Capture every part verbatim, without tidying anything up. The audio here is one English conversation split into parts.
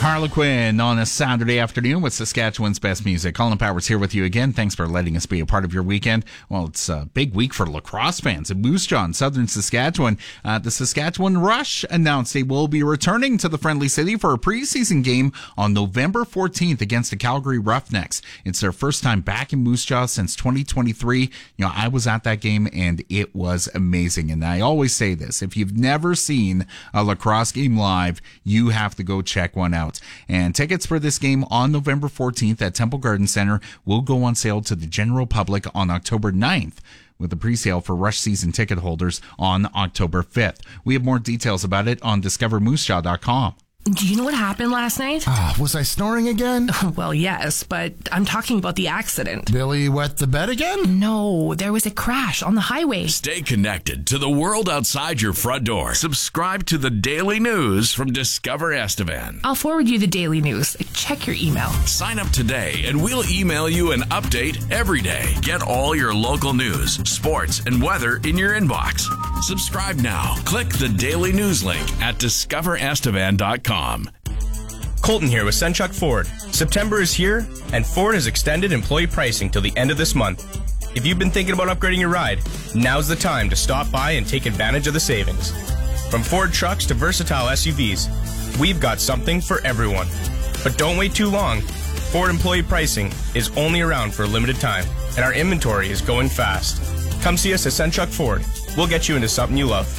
Harlequin on a Saturday afternoon with Saskatchewan's best music. Colin Powers here with you again. Thanks for letting us be a part of your weekend. Well, it's a big week for lacrosse fans in Moose Jaw, southern Saskatchewan. Uh, the Saskatchewan Rush announced they will be returning to the Friendly City for a preseason game on November fourteenth against the Calgary Roughnecks. It's their first time back in Moose Jaw since twenty twenty-three. You know, I was at that game and it was amazing. And I always say this, if you've never seen a lacrosse game live, you have to go check one out. And tickets for this game on November fourteenth at Temple Garden Center will go on sale to the general public on October ninth, with a pre-sale for Rush season ticket holders on October fifth. We have more details about it on discover moose jaw dot com. Do you know what happened last night? Ah, was I snoring again? Well, yes, but I'm talking about the accident. Billy wet the bed again? No, there was a crash on the highway. Stay connected to the world outside your front door. Subscribe to the daily news from Discover Estevan. I'll forward you the daily news. Check your email. Sign up today and we'll email you an update every day. Get all your local news, sports, and weather in your inbox. Subscribe now. Click the daily news link at discover estevan dot com. Colton here with Senchuk Ford. September is here, and Ford has extended employee pricing till the end of this month. If you've been thinking about upgrading your ride, now's the time to stop by and take advantage of the savings. From Ford trucks to versatile S U Vs, we've got something for everyone. But don't wait too long. Ford employee pricing is only around for a limited time, and our inventory is going fast. Come see us at Senchuk Ford. We'll get you into something you love.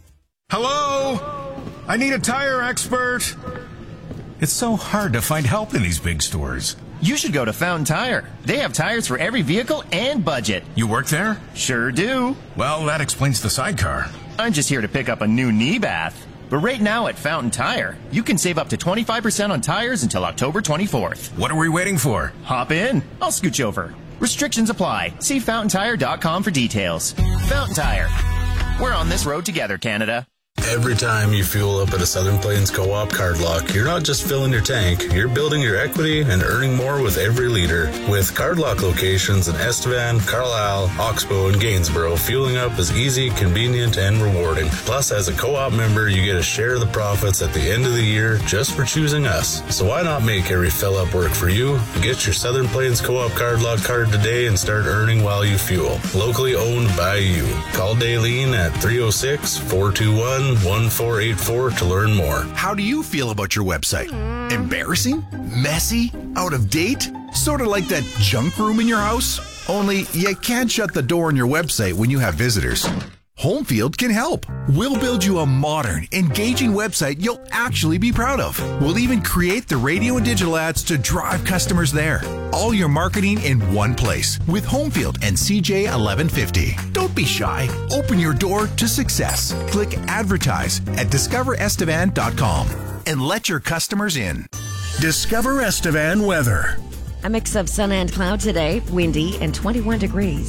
Hello? I need a tire expert. It's so hard to find help in these big stores. You should go to Fountain Tire. They have tires for every vehicle and budget. You work there? Sure do. Well, that explains the sidecar. I'm just here to pick up a new knee bath. But right now at Fountain Tire, you can save up to twenty-five percent on tires until October twenty-fourth. What are we waiting for? Hop in. I'll scooch over. Restrictions apply. See fountain tire dot com for details. Fountain Tire. We're on this road together, Canada. Every time you fuel up at a Southern Plains Co-op card lock, you're not just filling your tank, you're building your equity and earning more with every liter. With card lock locations in Estevan, Carlisle, Oxbow, and Gainsborough, fueling up is easy, convenient, and rewarding. Plus, as a co-op member, you get a share of the profits at the end of the year just for choosing us. So why not make every fill-up work for you? Get your Southern Plains Co-op card lock card today and start earning while you fuel. Locally owned by you. Call Daylene at three oh six, four two one, one four eight four to learn more. How do you feel about your website? Embarrassing? Messy? Out of date? Sort of like that junk room in your house? Only you can't shut the door on your website when you have visitors. Homefield can help. We'll build you a modern, engaging website you'll actually be proud of. We'll even create the radio and digital ads to drive customers there. All your marketing in one place with Homefield and C J eleven fifty. Don't be shy. Open your door to success. Click advertise at discover estevan dot com and let your customers in. Discover Estevan weather. A mix of sun and cloud today, windy and twenty-one degrees.